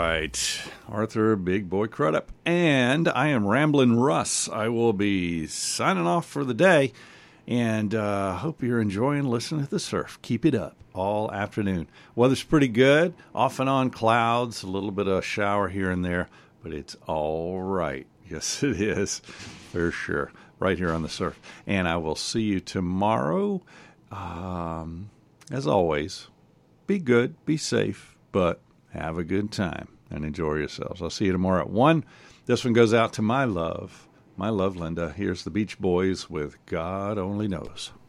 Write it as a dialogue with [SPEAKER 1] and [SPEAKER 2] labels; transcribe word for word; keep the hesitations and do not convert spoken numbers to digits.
[SPEAKER 1] right. Arthur Big Boy Crudup. And I am Ramblin' Russ. I will be signing off for the day. And uh hope you're enjoying listening to the surf. Keep it up all afternoon. Weather's pretty good. Off and on clouds. A little bit of a shower here and there. But it's all right. Yes, it is. For sure. Right here on the surf. And I will see you tomorrow. Um, as always, be good, be safe, but have a good time and enjoy yourselves. I'll see you tomorrow at one. This one goes out to my love, my love, Linda. Here's the Beach Boys with God Only Knows.